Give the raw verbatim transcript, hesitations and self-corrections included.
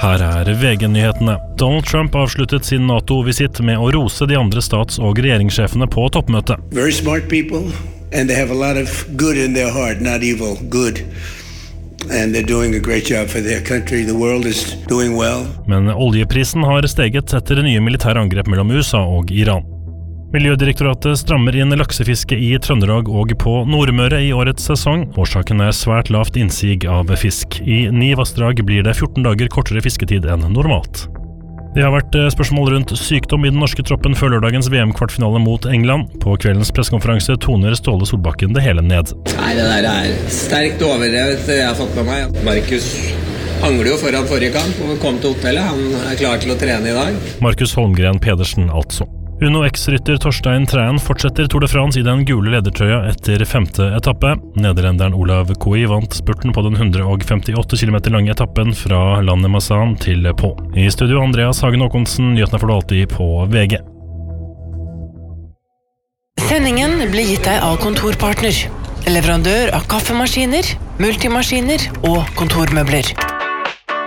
Her er V G-nyhetene. Donald Trump avsluttet sin NATO-visitt med å rose de andre stats- og regjeringssjefene på toppmøtet. Very smart people, and they have a lot of good in their heart, not evil, good. And they're doing a great job for their country. The world is doing well. Men oljeprisen har steget etter nye militære angrep mellom U S A og Iran. Miljødirektoratet strammer inn laksefiske i Trøndelag og på Nordmøre i årets sesong. Årsaken er svært lavt innsig av fisk. I ni vassdrag blir det fjorten dager kortere fisketid enn normalt. Det har vært spørsmål rundt sykdom i den norske troppen før lørdagens V M-kvartfinale mot England. På kveldens pressekonferanse toner Ståle Solbakken det hele ned. Nei, det der er sterkt overdrevet, jeg har fått med meg. Markus angler jo foran forrige kamp og kom til hotellet. Han er klar til å trene i dag. Markus Holmgren Pedersen altså. Uno X-rytter Torstein Træn fortsetter Tour de France i den gule ledertrøya etter femte etappe. Nederlenderen Olav Koe vant spurten på den hundre femtiåtte kilometer lange etappen fra landet Massan til Pau. I studio Andreas Hagen Håkonsen, nyhetene får du alltid på V G. Sendingen blir gitt deg av Kontorpartner, leverandør av kaffemaskiner, multimaskiner og kontormøbler.